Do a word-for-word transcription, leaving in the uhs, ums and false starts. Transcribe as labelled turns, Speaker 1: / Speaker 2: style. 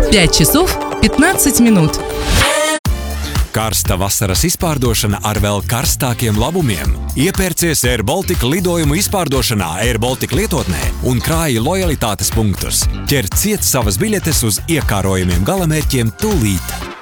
Speaker 1: пять часов пятнадцать минут.
Speaker 2: Karsta vasaras izpārdošana ar vēl karstākiem labumiem. Iepērcies Air Baltica lidojumu izpārdošanā Air Baltica lietotnē un krāji lojalitātes punktus. Ķer ciet savas biļetes uz iekārojumiem galamērķiem tūlīt.